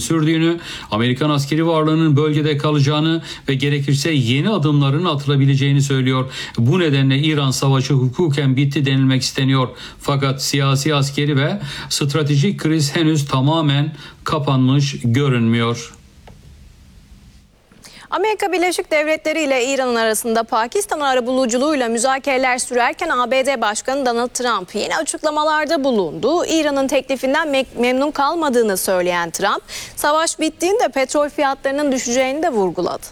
sürdüğünü, Amerikan askeri varlığının bölgede kalacağını ve gerekirse yeni adımların atılabileceğini söylüyor. Bu nedenle İran savaşı hukuken bitti denilmek isteniyor. Fakat siyasi, askeri ve stratejik kriz henüz tamamen kapanmış görünmüyor. Amerika Birleşik Devletleri ile İran'ın arasında Pakistan arabuluculuğuyla müzakereler sürerken ABD Başkanı Donald Trump yeni açıklamalarda bulundu. İran'ın teklifinden memnun kalmadığını söyleyen Trump, savaş bittiğinde petrol fiyatlarının düşeceğini de vurguladı.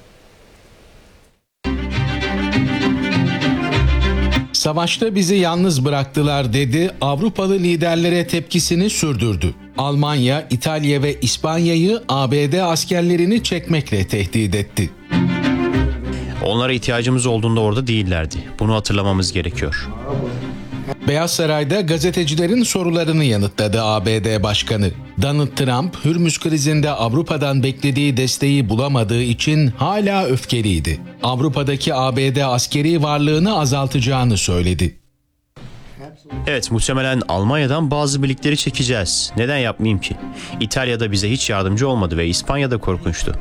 Savaşta bizi yalnız bıraktılar dedi, Avrupalı liderlere tepkisini sürdürdü. Almanya, İtalya ve İspanya'yı ABD askerlerini çekmekle tehdit etti. Onlara ihtiyacımız olduğunda orada değillerdi. Bunu hatırlamamız gerekiyor. Beyaz Saray'da gazetecilerin sorularını yanıtladı ABD Başkanı. Donald Trump, Hürmüz krizinde Avrupa'dan beklediği desteği bulamadığı için hala öfkeliydi. Avrupa'daki ABD askeri varlığını azaltacağını söyledi. Evet, muhtemelen Almanya'dan bazı birlikleri çekeceğiz. Neden yapmayayım ki? İtalya'da bize hiç yardımcı olmadı ve İspanya'da korkunçtu.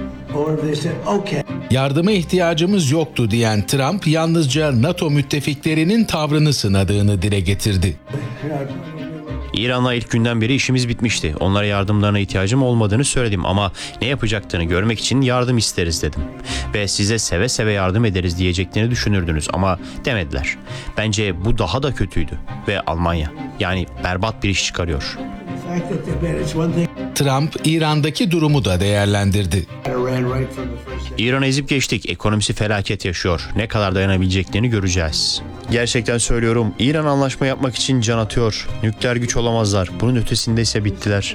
Yardıma ihtiyacımız yoktu diyen Trump, yalnızca NATO müttefiklerinin tavrını sınadığını dile getirdi. İran'la ilk günden beri işimiz bitmişti. Onlara yardımlarına ihtiyacım olmadığını söyledim ama ne yapacaklarını görmek için yardım isteriz dedim. Ve size seve seve yardım ederiz diyeceklerini düşünürdünüz ama demediler. Bence bu daha da kötüydü ve Almanya yani berbat bir iş çıkarıyor. Trump, İran'daki durumu da değerlendirdi. İran'ı ezip geçtik. Ekonomisi felaket yaşıyor. Ne kadar dayanabileceklerini göreceğiz. Gerçekten söylüyorum. İran anlaşma yapmak için can atıyor. Nükleer güç olamazlar. Bunun ötesinde ise bittiler.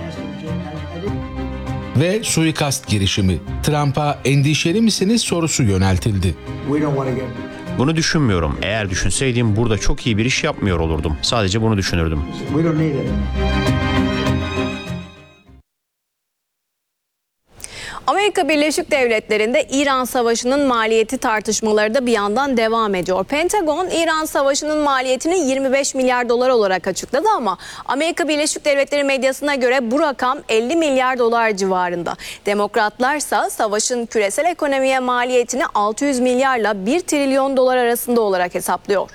Ve suikast girişimi. Trump'a endişeli misiniz sorusu yöneltildi. Bunu düşünmüyorum. Eğer düşünseydim burada çok iyi bir iş yapmıyor olurdum. Sadece bunu düşünürdüm. Amerika Birleşik Devletleri'nde İran Savaşı'nın maliyeti tartışmaları da bir yandan devam ediyor. Pentagon, İran Savaşı'nın maliyetini 25 milyar dolar olarak açıkladı ama Amerika Birleşik Devletleri medyasına göre bu rakam 50 milyar dolar civarında. Demokratlarsa savaşın küresel ekonomiye maliyetini 600 milyarla 1 trilyon dolar arasında olarak hesaplıyor.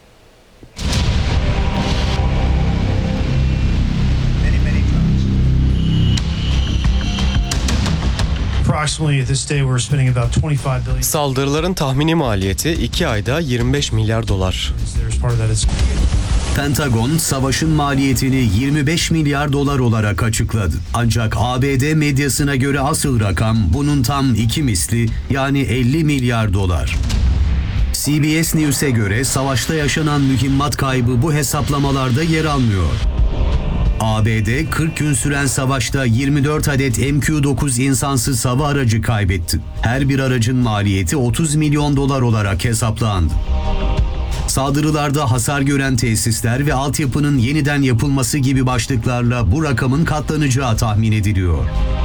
Saldırıların tahmini maliyeti 2 ayda 25 milyar dolar. Pentagon, savaşın maliyetini 25 milyar dolar olarak açıkladı. Ancak ABD medyasına göre asıl rakam bunun tam 2 misli, yani 50 milyar dolar. CBS News'e göre savaşta yaşanan mühimmat kaybı bu hesaplamalarda yer almıyor. ABD 40 gün süren savaşta 24 adet MQ-9 insansız hava aracı kaybetti. Her bir aracın maliyeti 30 milyon dolar olarak hesaplandı. Saldırılarda hasar gören tesisler ve altyapının yeniden yapılması gibi başlıklarla bu rakamın katlanacağı tahmin ediliyor.